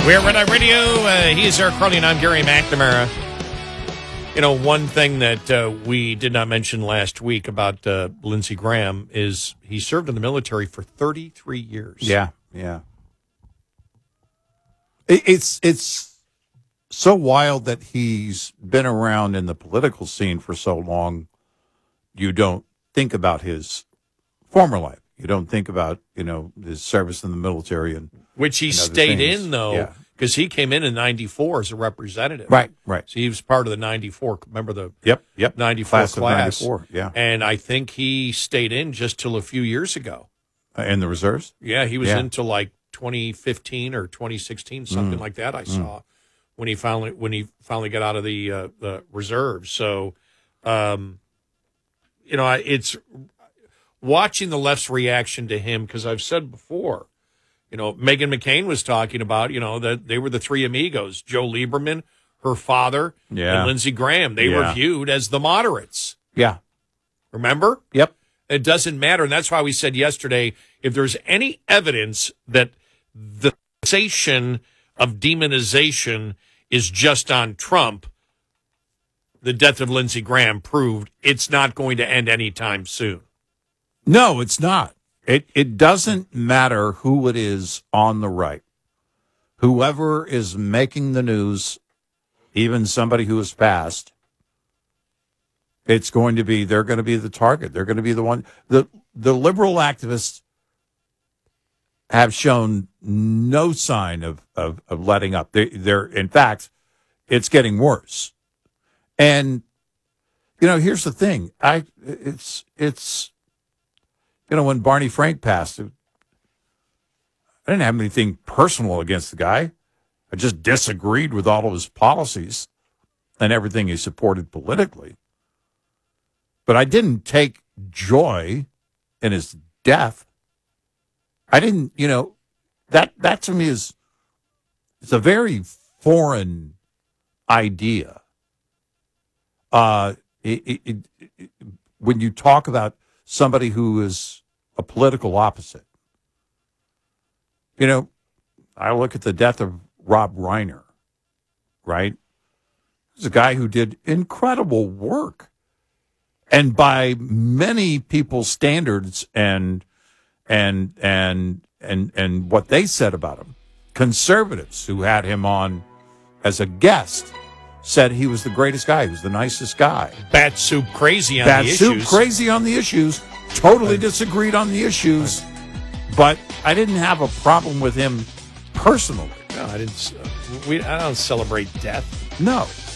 We're Red Eye Radio. He's Eric Carly, and I'm Gary McNamara. You know, one thing that we did not mention last week about Lindsey Graham is he served in the military for 33 years. Yeah. It's so wild that he's been around in the political scene for so long. You don't think about his former life. You don't think about, his service in the military and which he stayed in, though, because he came in 94 as a representative. Right. So he was part of the 94. Remember the 94 class? Of 94, yeah. And I think he stayed in just till a few years ago. In the reserves? Yeah, he was into like 2015 or 2016, something like that. I saw when he finally got out of the reserves. So, it's watching the left's reaction to him, because I've said before, Meghan McCain was talking about, that they were the three amigos, Joe Lieberman, her father, and Lindsey Graham. They were viewed as the moderates. Yeah. Remember? Yep. It doesn't matter. And that's why we said yesterday, if there's any evidence that the sensation of demonization is just on Trump, the death of Lindsey Graham proved it's not going to end anytime soon. No, it's not. It doesn't matter who it is on the right. Whoever is making the news, even somebody who has passed, they're going to be the target. They're going to be the one. The liberal activists have shown no sign of letting up. They're in fact, it's getting worse. And here's the thing. It's when Barney Frank passed, I didn't have anything personal against the guy. I just disagreed with all of his policies and everything he supported politically. But I didn't take joy in his death. I didn't, that to me it's a very foreign idea. When you talk about somebody who is a political opposite, I look at the death of Rob Reiner, right? He's a guy who did incredible work. And by many people's standards and what they said about him, conservatives who had him on as a guest said he was the greatest guy. He was the nicest guy. Bat soup crazy on the issues. Bat soup crazy on the issues. Totally disagreed on the issues. But I didn't have a problem with him personally. No, I didn't. I don't celebrate death. No.